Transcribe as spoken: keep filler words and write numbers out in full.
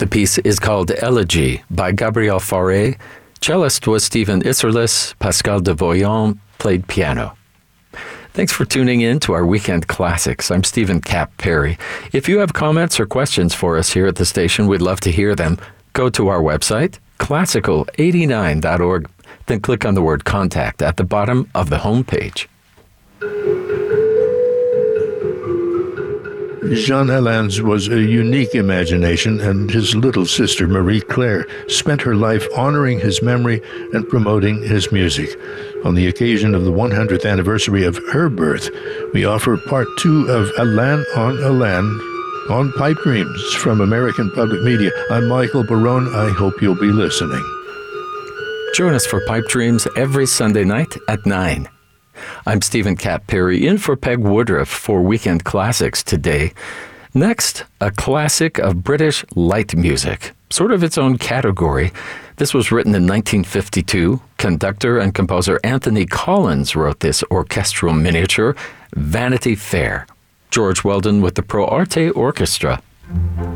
The piece is called Elegy by Gabriel Fauré. Cellist was Stephen Isserlis. Pascal de Voyant played piano. Thanks for tuning in to our Weekend Classics. I'm Stephen Cap Perry. If you have comments or questions for us here at the station, we'd love to hear them. Go to our website, classical eighty-nine dot org, then click on the word Contact at the bottom of the homepage. Jean Helin's was a unique imagination, and his little sister, Marie Claire, spent her life honoring his memory and promoting his music. On the occasion of the one hundredth anniversary of her birth, we offer part two of Alain on Alain on Pipe Dreams from American Public Media. I'm Michael Barone. I hope you'll be listening. Join us for Pipe Dreams every Sunday night at nine. I'm Stephen Cap Perry, in for Peg Woodruff for Weekend Classics today. Next, a classic of British light music, sort of its own category. This was written in nineteen fifty-two. Conductor and composer Anthony Collins wrote this orchestral miniature, Vanity Fair. George Weldon with the Pro Arte Orchestra.